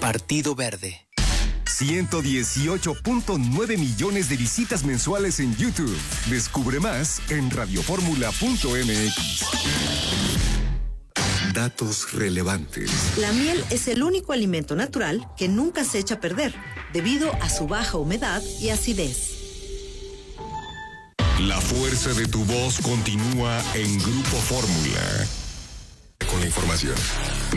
Partido Verde. 118.9 millones de visitas mensuales en YouTube. Descubre más en radioformula.mx. Datos relevantes. La miel es el único alimento natural que nunca se echa a perder, debido a su baja humedad y acidez. La fuerza de tu voz continúa en Grupo Fórmula. Con la información.